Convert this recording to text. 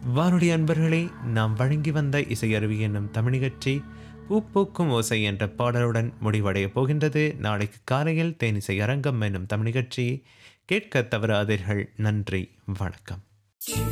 வானொலி அன்பர்களே, நாம் வழங்கி வந்த இசையருவி என்னும் தமிழ் நிகழ்ச்சி பூப்பூக்கும் ஓசை என்ற பாடலுடன் முடிவடையப் போகின்றது. நாளைக்கு காலையில் தேனிசை அரங்கம் என்னும் தமிழ் நிகழ்ச்சி கேட்க தவறாதீர்கள். நன்றி, வணக்கம்.